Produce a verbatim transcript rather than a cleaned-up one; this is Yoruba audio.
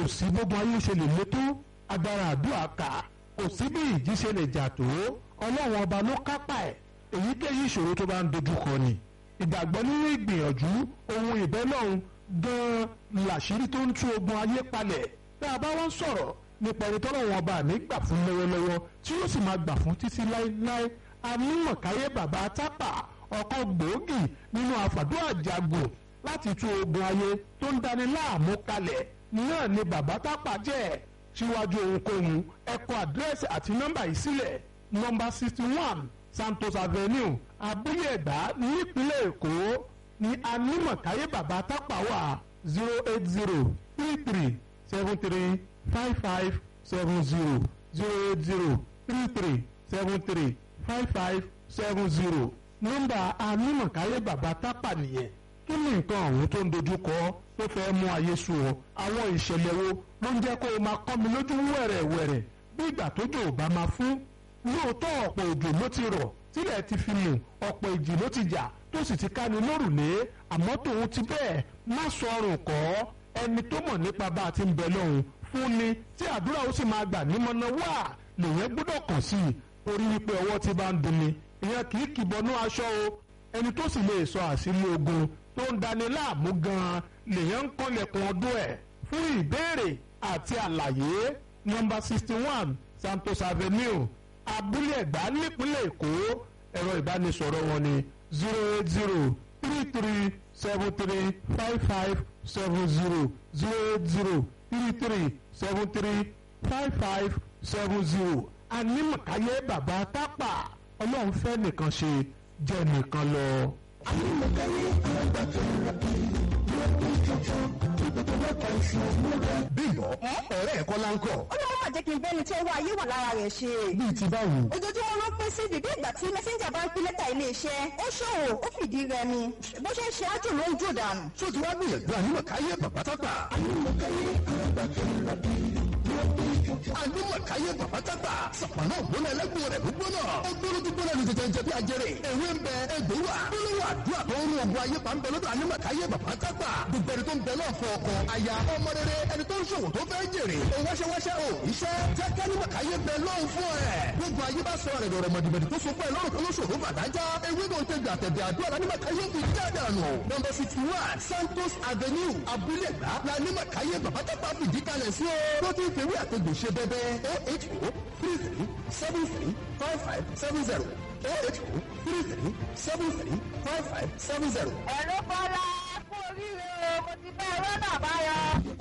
sí gbogbo ayé ṣe lè lé tó agbára àdúrà kà kò sí bí ìjì ṣe lè jà tó ọlọ́run ọba ló kápá ẹ̀ èyíkéyìí ìṣòro tó bá ń dojúkọ ni ìgbàgbọ́ nínú ìgbìyànjú ohun ìbẹ́lọ́run gan-an làṣírí tó ń tú ogun ayé palẹ̀ tá a bá wọ́n sọ̀rọ̀ nípa ẹni tọ́lọ́run ọba mi gbà fún lọ́wọ́lọ́wọ́ tí yóò sì máa gbà fún títí láéláé anímọ̀káyé bàbá tápà ọkọ̀ gbòógì nínú àfàdúrà jagun láti tú ogun ayé tó ń dani láàmú kalẹ̀ náà ni bàbá tápà jẹ́ síwájú ohunkóhun ẹ kọ àdírẹ́sì àti nọ́mbà yìí sílẹ̀ nọ́mbà sixty one Santos Avenue abúlé ẹ̀gbá nípínlẹ̀ Èkó ní anímọ̀káyé bàbá tápà wà zero eight zero three three seven three five five seven zero zero eight zero three three seven three five five seven zero nọ́mbà anímọ̀káyé bàbá tápà nìyẹn kí ni nǹkan ọ̀hún tó ń dojúkọ tó fẹ́ mú ayé sú ọ àwọn ìṣẹ̀lẹ̀ wo ló ń jẹ́ kó o máa kọ́ mi lójú wẹ̀rẹ̀wẹ̀rẹ̀ bí ìgbà tójò ò bá máa fún lóòótọ́ ọ̀pọ̀ òjò ló ti rọ̀ tílẹ̀ ti fi mù ọ̀pọ̀ ìjì ló ti jà tó sì ti káni lórùlé àmọ́ tòun ti bẹ́ẹ̀ má sọ ọrùn kọ́ ẹni tó mọ̀ nípa bá a ti ń bẹ lọ́hùn fún ni tí àdúrà ó sì máa gbà nímọ̀nà wà lèyẹn gbọ́dọ̀ kàn sí i torí wípé ọwọ́ ti bá ń dunni ìyẹn kì í kìbọnú aṣọ o ẹni tó sì lè sọ àṣírí ogun tó ń dani láàmú gan-an lèyàn ń kọ́lẹ̀kùn ọdún ẹ̀ fún ìbéèrè àti àlàyé nọ́mbà sixty one Santos Avenue abúlé ẹ̀gbá nípínlẹ̀ Èkó ẹ̀rọ ìbánisọ̀rọ̀ wọn ni zero eight zero three three seven three five five seven zero zero eight zero three three seven three five five seven zero anímọ̀káyé bàbá tápà ọlọ́run fẹ́ nìkan ṣe jẹ́ nìkan lọ. anímọ̀káyé àgbà tó ń rà bí lọ́dún tuntun ìgbàgbọ́ mẹ́ta ìṣòro rẹ̀. Bímbọ́ ọ̀rẹ́ ẹ̀kọ́ láńkọ̀. ó lọ́wọ́ máa jẹ́ kí n bẹ́ni tí owó ayé wà lára rẹ̀ ṣe. bíi ti báwo. ojoojúmọ́ ló pín sí dìde ìgbà tí mẹ́sẹ́ńjà bá ń pín lẹ́tà iléeṣẹ́ ó ṣòwò ó fìdí rẹmi bó ṣe ń ṣe ájò ló ń jò dànù. ṣó ti wá gbìyànjú anímọ̀káyé bàbá tápà. anímọ̀káyé àgbà tó ń rà bí lọ́dún tuntun. anímọ̀káyé bàbá tápà sàpàná ògbóná ẹlẹ́gbọ̀n rẹ̀ gbóná. ó gbóná tó gbóná ní tètè ń jẹ bí ajẹrè. ewé ń bẹ egbò wà. gbólóhùn àdúrà tó ń rún ogun ayé pa ń bẹ lọ́dọ̀ anímọ̀káyé bàbá tápà. gbogbo ẹni tó ń bẹ náà fọ ọkọ aya ọmọ rere ẹni tó ń ṣòwò tó fẹ́ jèrè. òun wáṣẹ́wáṣẹ́ ò iṣẹ́ jẹ́ kí anímọ̀káyé bẹ lọ́hùn fún ẹ̀. gbogbo ayé bá sọ rẹ̀ dọ̀rọ̀ mọ̀dìmọ̀dì tó so pẹ́ lọ́rùn tó lóṣòro bàdájá. ewé tó ń tẹ̀gbẹ̀ àtẹ̀dẹ̀ àdúrà anímọ̀káyé fi jáde àná. nọ́mbà sixty one Santos Avenue abúlé ẹ̀gbá la anímọ̀káyé bàbá tápà fìdí kalẹ̀ sí o. tó ti ń fewé àtẹ̀gbò ṣe bẹ́bẹ́ o eight o three three seven three five five seven zero o eight o three three seven three five five seven zero. ẹ̀rọ bọ́lá kú oríire o mo ti bá ẹ̀rọ náà bá